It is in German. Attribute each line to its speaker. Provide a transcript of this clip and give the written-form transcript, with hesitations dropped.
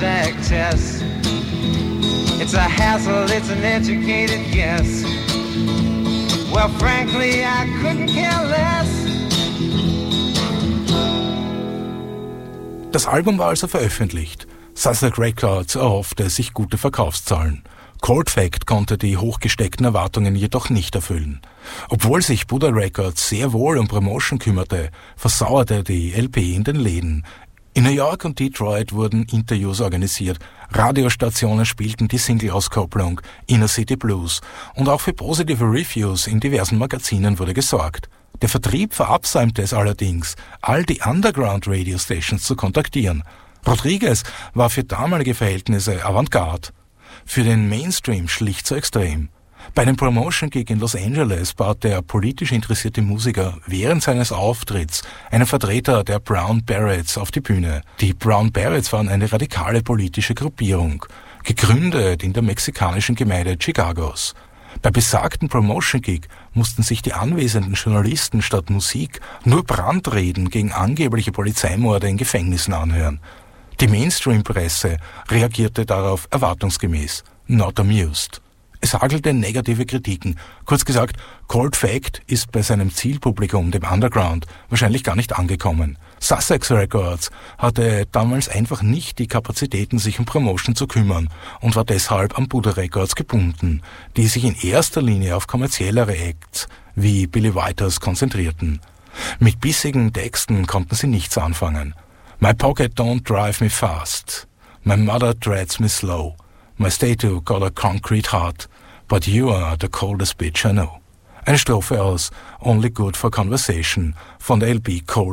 Speaker 1: Rorschach test. It's a hassle, it's an educated guess. Well, frankly, I couldn't care less.
Speaker 2: Das Album war also veröffentlicht. Sussex Records erhoffte sich gute Verkaufszahlen. Cold Fact konnte die hochgesteckten Erwartungen jedoch nicht erfüllen. Obwohl sich Buddha Records sehr wohl um Promotion kümmerte, versauerte die LP in den Läden. In New York und Detroit wurden Interviews organisiert, Radiostationen spielten die Single-Auskopplung Inner City Blues und auch für positive Reviews in diversen Magazinen wurde gesorgt. Der Vertrieb verabsäumte es allerdings, all die Underground-Radio-Stations zu kontaktieren. Rodriguez war für damalige Verhältnisse Avantgarde, für den Mainstream schlicht zu extrem. Bei einem Promotion-Gig in Los Angeles bat der politisch interessierte Musiker während seines Auftritts einen Vertreter der Brown Berets auf die Bühne. Die Brown Berets waren eine radikale politische Gruppierung, gegründet in der mexikanischen Gemeinde Chicagos. Bei besagten Promotion-Gig mussten sich die anwesenden Journalisten statt Musik nur Brandreden gegen angebliche Polizeimorde in Gefängnissen anhören. Die Mainstream-Presse reagierte darauf erwartungsgemäß, not amused. Es hagelte negative Kritiken. Kurz gesagt, Cold Fact ist bei seinem Zielpublikum, dem Underground, wahrscheinlich gar nicht angekommen. Sussex Records hatte damals einfach nicht die Kapazitäten, sich um Promotion zu kümmern und war deshalb an Buddha Records gebunden, die sich in erster Linie auf kommerziellere Acts wie Billy Whiters konzentrierten. Mit bissigen Texten konnten sie nichts anfangen. My pocket don't drive me fast. My mother treads me slow. My statue got a concrete heart, but you are the coldest bitch I know. Eine Strophe aus Only Good for Conversation von der LP Cold